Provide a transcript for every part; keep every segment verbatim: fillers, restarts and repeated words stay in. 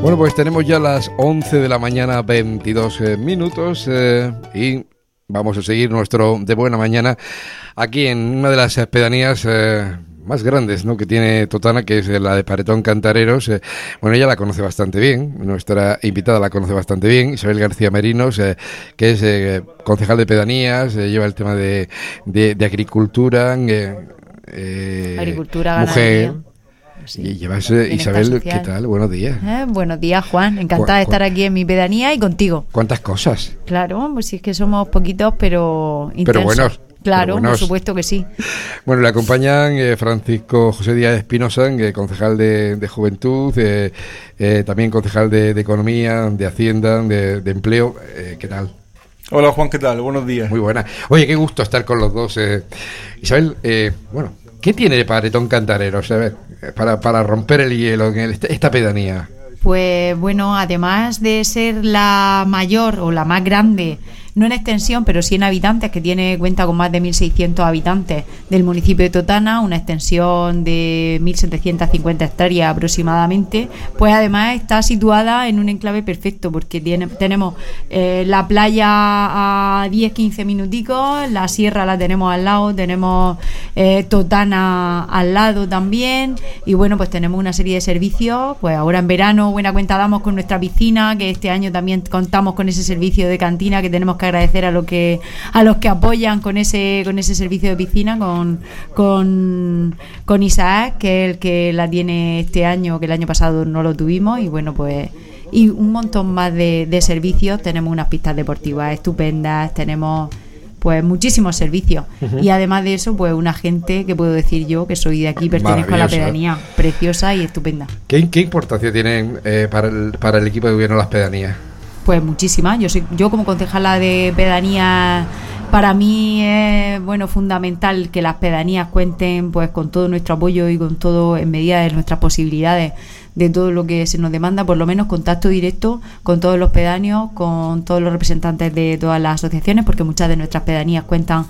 Bueno, pues tenemos ya las once de la mañana, veintidós eh, minutos eh, y vamos a seguir nuestro De Buena Mañana aquí en una de las pedanías eh, más grandes, ¿no?, que tiene Totana, que es la de Paretón Cantareros. Eh, bueno, ella la conoce bastante bien, nuestra invitada la conoce bastante bien, Isabel García Merinos, eh, que es eh, concejal de pedanías, eh, lleva el tema de, de, de agricultura, eh, eh, agricultura, mujer. ganadería. Sí. Y llevas, eh, Isabel, ¿qué tal? Buenos días. Eh, buenos días, Juan. Encantada de estar aquí en mi pedanía y contigo. ¿Cuántas cosas? Claro, pues sí, es que somos poquitos, pero intensos. Pero buenos. Claro, pero buenos. Por supuesto que sí. Bueno, le acompañan eh, Francisco José Díaz Espinosa, eh, concejal de, de Juventud, eh, eh, también concejal de, de Economía, de Hacienda, de, de Empleo. Eh, ¿Qué tal? Hola, Juan, ¿qué tal? Buenos días. Muy buena. Oye, qué gusto estar con los dos. Eh. Isabel, eh, bueno, ¿qué tiene de Paretón Cantareros? A ver, para, para romper el hielo en el, esta pedanía. Pues bueno, además de ser la mayor o la más grande, no en extensión, pero sí en habitantes, que tiene cuenta con más de mil seiscientos habitantes del municipio de Totana, una extensión de mil setecientas cincuenta hectáreas aproximadamente, pues además está situada en un enclave perfecto, porque tiene, tenemos eh, la playa a diez a quince minuticos, la sierra la tenemos al lado, tenemos eh, Totana al lado también, y bueno, pues tenemos una serie de servicios. Pues ahora en verano buena cuenta damos con nuestra piscina, que este año también contamos con ese servicio de cantina, que tenemos que agradecer a lo que a los que apoyan con ese con ese servicio de piscina, con con, con Isaac, que es el que la tiene este año, que el año pasado no lo tuvimos, y bueno, pues y un montón más de, de servicios. Tenemos unas pistas deportivas estupendas, tenemos pues muchísimos servicios. Uh-huh. Y además de eso, pues una gente que puedo decir yo, que soy de aquí, pertenezco a la pedanía, preciosa y estupenda. ¿Qué, qué importancia tienen eh, para, el, para el equipo de gobierno las pedanías? Pues muchísimas. Yo soy, yo como concejala de pedanías, para mí es bueno fundamental que las pedanías cuenten pues con todo nuestro apoyo y con todo, en medida de nuestras posibilidades, de todo lo que se nos demanda, por lo menos contacto directo con todos los pedáneos, con todos los representantes de todas las asociaciones, porque muchas de nuestras pedanías cuentan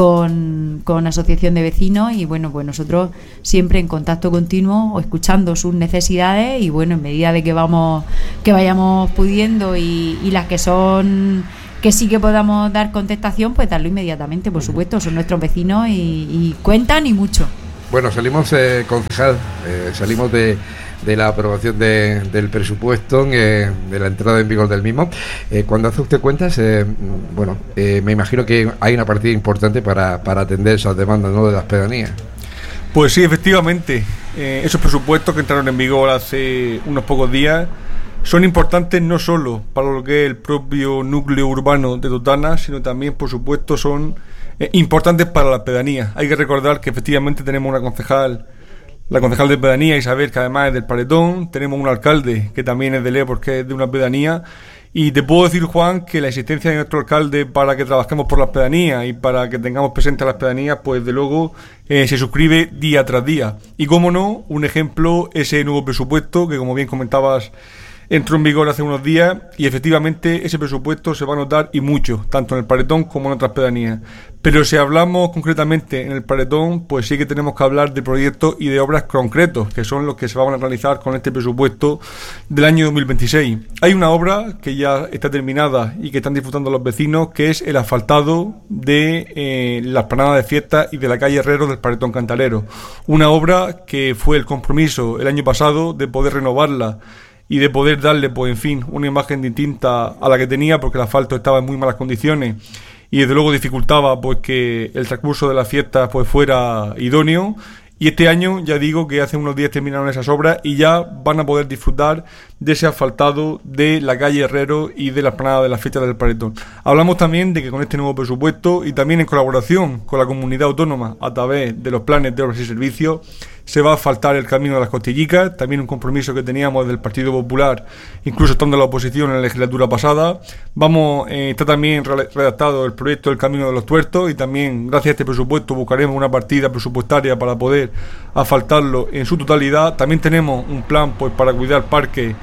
con, con asociación de vecinos, y bueno, pues nosotros siempre en contacto continuo o escuchando sus necesidades, y bueno, en medida de que vamos que vayamos pudiendo y, y las que son que sí que podamos dar contestación, pues darlo inmediatamente, por supuesto, son nuestros vecinos y, y cuentan y mucho. Bueno, salimos, eh, concejal, eh, salimos de, de la aprobación de, del presupuesto, eh, de la entrada en vigor del mismo. Eh, cuando hace usted cuentas, eh, bueno, eh, me imagino que hay una partida importante para, para atender esas demandas, ¿no?, de las pedanías. Pues sí, efectivamente, eh, esos presupuestos que entraron en vigor hace unos pocos días son importantes no solo para lo que es el propio núcleo urbano de Totana, sino también, por supuesto, son eh, importantes para la pedanía. Hay que recordar que efectivamente tenemos una concejal, la concejal de pedanía, Isabel, que además es del Paretón, tenemos un alcalde que también es de Lea porque es de una pedanía, y te puedo decir, Juan, que la existencia de nuestro alcalde para que trabajemos por las pedanías y para que tengamos presentes las pedanías, pues de luego eh, se suscribe día tras día. Y cómo no, un ejemplo, ese nuevo presupuesto que, como bien comentabas, entró en vigor hace unos días, y efectivamente ese presupuesto se va a notar y mucho, tanto en el Paretón como en otras pedanías. Pero si hablamos concretamente en el Paretón, pues sí que tenemos que hablar de proyectos y de obras concretos, que son los que se van a realizar con este presupuesto del año dos mil veintiséis. Hay una obra que ya está terminada y que están disfrutando los vecinos, que es el asfaltado de eh, la explanada de fiestas y de la calle Herrero del Paretón Cantarero. Una obra que fue el compromiso el año pasado de poder renovarla y de poder darle, pues en fin, una imagen distinta a la que tenía, porque el asfalto estaba en muy malas condiciones y desde luego dificultaba pues que el transcurso de las fiestas pues fuera idóneo. Y este año, ya digo que hace unos días terminaron esas obras y ya van a poder disfrutar de ese asfaltado de la calle Herrero y de la explanada de las fiestas del Paretón. Hablamos también de que con este nuevo presupuesto y también en colaboración con la comunidad autónoma a través de los planes de obras y servicios, se va a asfaltar el camino de las Costillicas, también un compromiso que teníamos del Partido Popular, incluso estando en la oposición en la legislatura pasada. Vamos, eh, está también redactado el proyecto del Camino de los Tuertos, y también gracias a este presupuesto buscaremos una partida presupuestaria para poder asfaltarlo en su totalidad. También tenemos un plan pues para cuidar parques,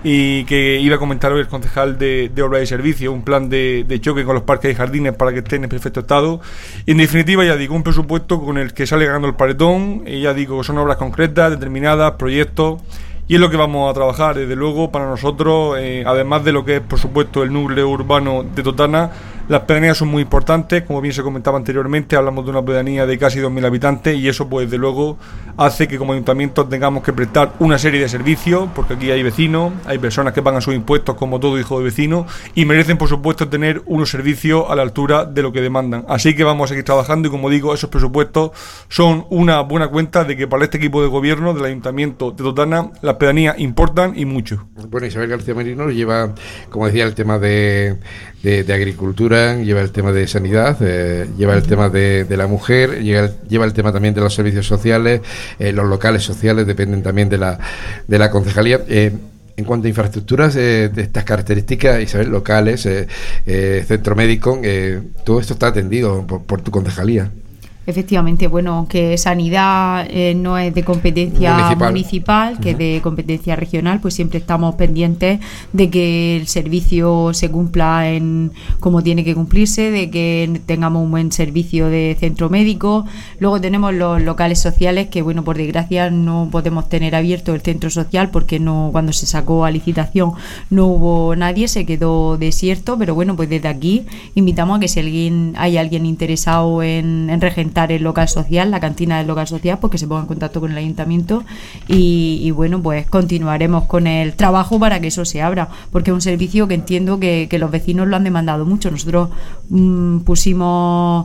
y que iba a comentar hoy el concejal de, de Obras y Servicios, un plan de, de choque con los parques y jardines para que estén en perfecto estado. Y en definitiva, ya digo, un presupuesto con el que sale ganando el Paretón, y ya digo, son obras concretas, determinadas, proyectos, y es lo que vamos a trabajar. Desde luego, para nosotros, eh, además de lo que es, por supuesto, el núcleo urbano de Totana, las pedanías son muy importantes. Como bien se comentaba anteriormente, hablamos de una pedanía de casi dos mil habitantes, y eso, pues, desde luego, hace que como ayuntamiento tengamos que prestar una serie de servicios, porque aquí hay vecinos, hay personas que pagan sus impuestos como todo hijo de vecino, y merecen, por supuesto, tener unos servicios a la altura de lo que demandan. Así que vamos a seguir trabajando, y como digo, esos presupuestos son una buena cuenta de que para este equipo de gobierno del ayuntamiento de Totana las pedanías importan y mucho. Bueno, Isabel García Merino lleva, como decía, el tema de, de, de agricultura, lleva el tema de sanidad, eh, lleva el tema de, de la mujer, lleva el, lleva el tema también de los servicios sociales, eh, los locales sociales dependen también de la, de la concejalía. Eh, En cuanto a infraestructuras eh, de estas características, Isabel, locales, eh, eh, centro médico, eh, todo esto está atendido por, por tu concejalía. Efectivamente, bueno, que sanidad eh, no es de competencia municipal, municipal que es uh-huh. de competencia regional, pues siempre estamos pendientes de que el servicio se cumpla en como tiene que cumplirse, de que tengamos un buen servicio de centro médico. Luego tenemos los locales sociales que, bueno, por desgracia no podemos tener abierto el centro social porque no, cuando se sacó a licitación no hubo nadie, se quedó desierto, pero bueno, pues desde aquí invitamos a que si alguien hay alguien interesado en, en regentar el local social, la cantina del local social, pues que se ponga en contacto con el ayuntamiento y, y bueno, pues continuaremos con el trabajo para que eso se abra, porque es un servicio que entiendo que, que los vecinos lo han demandado mucho. Nosotros mmm, pusimos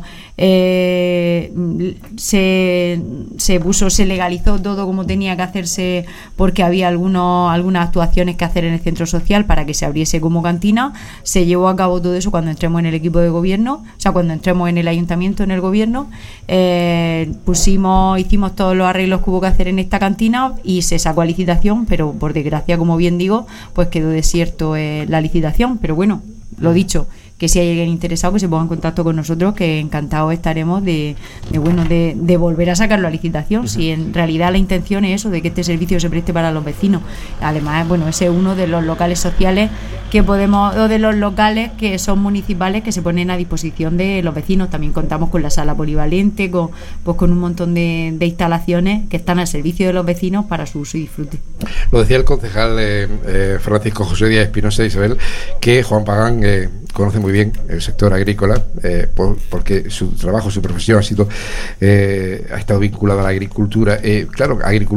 eh, se, se puso, se legalizó todo como tenía que hacerse porque había algunos, algunas actuaciones que hacer en el centro social para que se abriese como cantina. Se llevó a cabo todo eso cuando entremos en el equipo de gobierno, o sea, cuando entremos en el ayuntamiento, en el gobierno. Eh, pusimos, hicimos todos los arreglos que hubo que hacer en esta cantina y se sacó a licitación, pero por desgracia, como bien digo, pues quedó desierto eh, la licitación. Pero bueno, lo dicho, que si hay alguien interesado que se ponga en contacto con nosotros, que encantados estaremos de, de bueno de, de volver a sacarlo a licitación. Uh-huh. Si en realidad la intención es eso, de que este servicio se preste para los vecinos. Además, bueno, ese es uno de los locales sociales que podemos, o de los locales que son municipales que se ponen a disposición de los vecinos. También contamos con la sala polivalente, con pues con un montón de, de instalaciones que están al servicio de los vecinos para su uso y disfrute. Lo decía el concejal eh, eh, Francisco José Díaz Espinosa, Isabel, que Juan Pagán eh, conoce muy bien el sector agrícola eh, por, porque su trabajo, su profesión ha sido eh, ha estado vinculada a la agricultura. Eh, claro, agricultura